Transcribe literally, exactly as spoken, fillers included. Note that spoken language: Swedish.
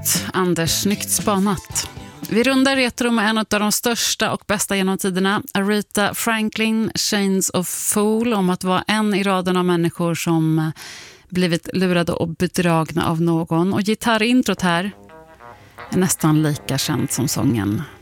Snyggt, Anders. Snyggt spanat. Vi rundar retro med en av de största och bästa genom tiderna. Aretha Franklin, Chains of Fool, om att vara en i raden av människor som blivit lurade och bedragna av någon. Och gitarrintrot här är nästan lika känt som sången.